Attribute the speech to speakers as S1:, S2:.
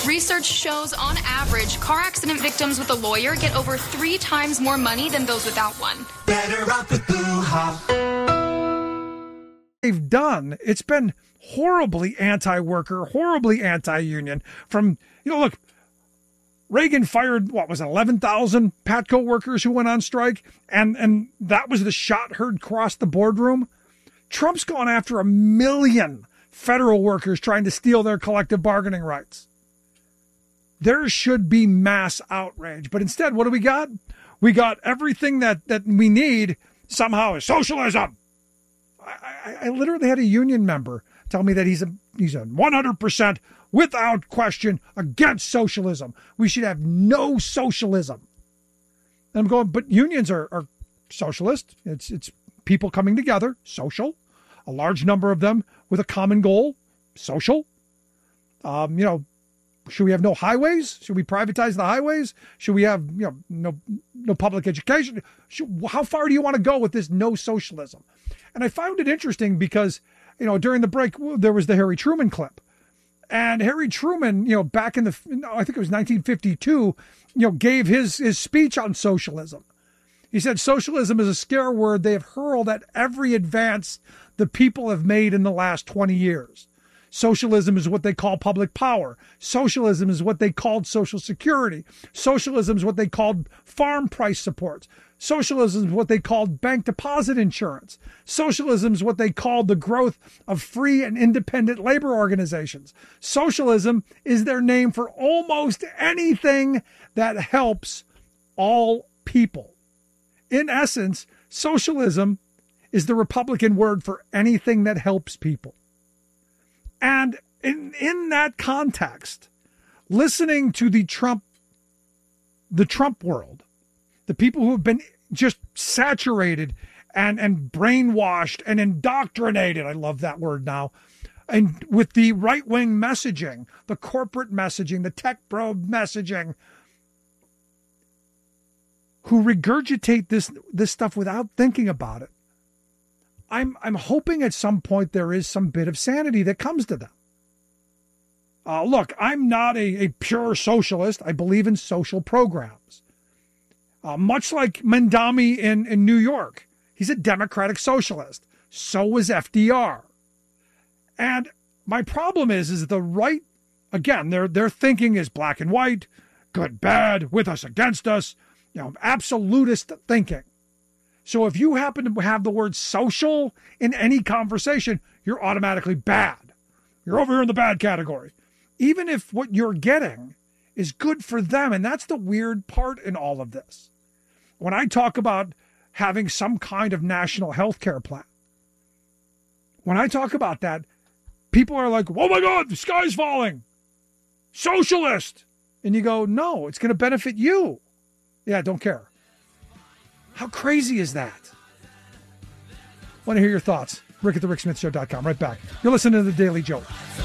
S1: Research shows, on average, car accident victims with a lawyer get over 3 times more money than those without one.
S2: Better off with Blue Hop.
S3: They've done, it's been horribly anti-worker, horribly anti-union. From, look, Reagan fired, 11,000 Patco workers who went on strike, and that was the shot heard across the boardroom. Trump's gone after 1 million federal workers trying to steal their collective bargaining rights. There should be mass outrage. But instead, what do we got? We got everything that we need somehow is socialism. I literally had a union member tell me that he's a 100% without question against socialism. We should have no socialism. And I'm going, but unions are socialist. It's people coming together, social. A large number of them with a common goal, social. Should we have no highways? Should we privatize the highways? Should we have no public education? How far do you want to go with this no socialism? And I found it interesting because, during the break, there was the Harry Truman clip. And Harry Truman, back in I think it was 1952, gave his speech on socialism. He said, socialism is a scare word they have hurled at every advance the people have made in the last 20 years. Socialism is what they call public power. Socialism is what they called Social Security. Socialism is what they called farm price supports. Socialism is what they called bank deposit insurance. Socialism is what they called the growth of free and independent labor organizations. Socialism is their name for almost anything that helps all people. In essence, socialism is the Republican word for anything that helps people. And in that context, listening to the Trump world, the people who have been just saturated and brainwashed and indoctrinated, I love that word now, and with the right-wing messaging, the corporate messaging, the tech bro messaging, who regurgitate this stuff without thinking about it. I'm hoping at some point there is some bit of sanity that comes to them. Look, I'm not a pure socialist. I believe in social programs. Much like Mandami in New York, he's a democratic socialist. So was FDR. And my problem is the right, again, their thinking is black and white, good, bad, with us, against us, absolutist thinking. So if you happen to have the word social in any conversation, you're automatically bad. You're over here in the bad category. Even if what you're getting is good for them. And that's the weird part in all of this. When I talk about having some kind of national health care plan, when I talk about that, people are like, oh my God, the sky's falling. Socialist. And you go, no, it's going to benefit you. Yeah, don't care. How crazy is that? Want to hear your thoughts? Rick at the RickSmithShow.com. Right back. You're listening to The Daily Jolt.